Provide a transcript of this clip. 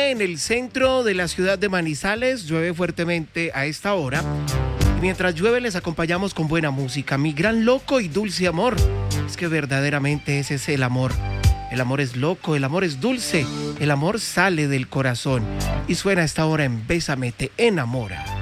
llueve en el centro de la ciudad de Manizales, llueve fuertemente a esta hora. Y mientras llueve les acompañamos con buena música. Mi gran loco y dulce amor. Es que verdaderamente ese es el amor. El amor es loco, el amor es dulce, el amor sale del corazón. Y suena a esta hora en Bésame te enamora.